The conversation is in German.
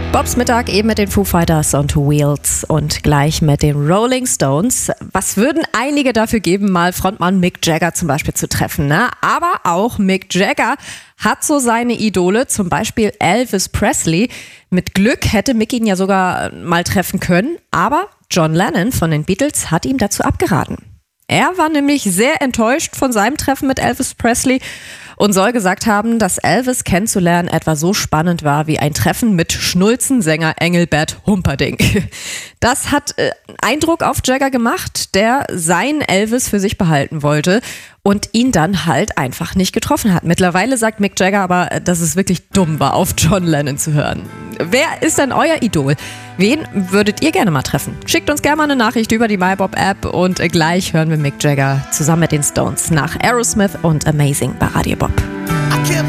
Bobs Mittag eben mit den Foo Fighters on Two Wheels und gleich mit den Rolling Stones. Was würden einige dafür geben, mal Frontmann Mick Jagger zum Beispiel zu treffen, ne? Aber auch Mick Jagger hat so seine Idole, zum Beispiel Elvis Presley. Mit Glück hätte Mick ihn ja sogar mal treffen können, aber John Lennon von den Beatles hat ihm dazu abgeraten. Er war nämlich sehr enttäuscht von seinem Treffen mit Elvis Presley und soll gesagt haben, dass Elvis kennenzulernen etwa so spannend war wie ein Treffen mit Schnulzensänger Engelbert Humperdinck. Das hat Eindruck auf Jagger gemacht, der seinen Elvis für sich behalten wollte und ihn dann halt einfach nicht getroffen hat. Mittlerweile sagt Mick Jagger aber, dass es wirklich dumm war, auf John Lennon zu hören. Wer ist denn euer Idol? Wen würdet ihr gerne mal treffen? Schickt uns gerne mal eine Nachricht über die MyBob-App und gleich hören wir Mick Jagger zusammen mit den Stones nach Aerosmith und Amazing bei Radio Bob.